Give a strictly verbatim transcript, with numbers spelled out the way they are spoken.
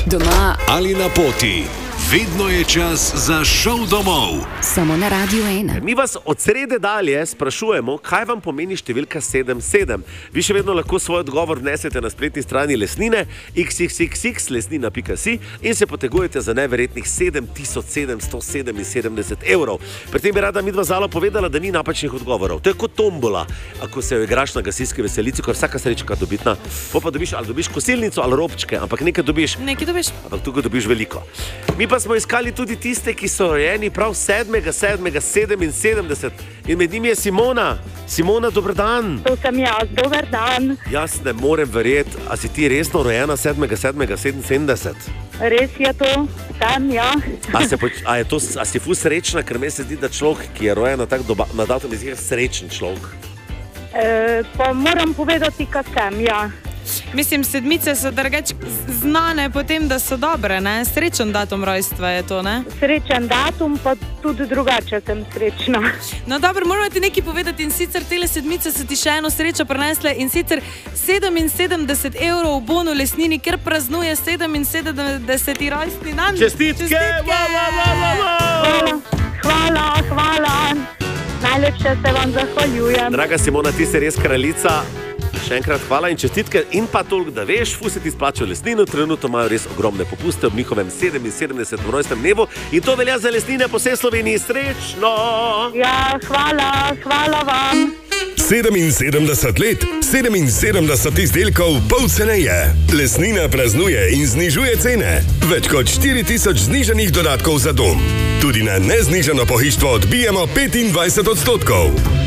Doma ali na poti. Vedno je čas za šov domov. Samo na Radio ena. Mi vas od srede dalje sprašujemo, kaj vam pomeni številka sedem sedem. Vi še vedno lahko svoj odgovor vnesete na spletni strani Lesnine iks iks iks iks lesnina pika si in se potegujete za neverjetnih sedem tisoč sedemsto sedeminsedemdeset evrov. Pri tem bi rada midva Zala povedala, da ni napačnih odgovorov. To je kot tombola, ako se jo igraš na gasilski veselici, ko je vsaka srečka dobitna. Po pa dobiš, ali dobiš kosilnico ali robčke, ampak nekaj dobiš. Nekaj dobiš. Ampak tukaj dobiš veliko. Mi pa smo iskali tudi tiste, ki so rojeni prav sedmega sedmega sedeminsedemdeset in med njimi je Simona. Simona, dober dan. To sem jaz, dober dan. Jaz ne morem verjeti, a si ti resno rojena sedmega sedmega sedeminsedemdeset? Res je to, tam ja. A, se poč- a, je to, a si ful srečna, ker me se zdi, da človek, ki je rojen na tak doba, na datum, je zelo srečen človek. E, pa moram povedati, kaj sem, ja. Mislim, sedmice so drugač znane po tem, da so dobre, ne? Srečen datum rojstva je to, ne? Srečen datum, pa tudi drugače sem srečna. No dobro, moramo ti nekaj povedati in sicer tele sedmice so ti še eno srečo prinesle in sicer sedeminsedemdeset evrov v bonu Lesnini, ker praznuje sedeminsedemdeseti rojstni dan. Čestitke! Čestitke! Va, va, va, va, va. Hvala, hvala. Najlepše se vam zahvaljujem. Draga Simona, ti si res kraljica. Še enkrat hvala in čestitke in pa toliko, da veš, fu se ti splača v Lesnino, trenutno imajo res ogromne popuste ob njihovem sedeminsedemdesetem rojstnem dnevu in to velja za Lesnine po vsej Sloveniji. Srečno! Ja, hvala, hvala vam. sedeminsedemdeset let, sedeminsedemdeset izdelkov pol ceneje. Lesnina praznuje in znižuje cene. Več kot štiri tisoč znižanih dodatkov za dom. Tudi na neznižano pohištvo odbijemo petindvajset odstotkov.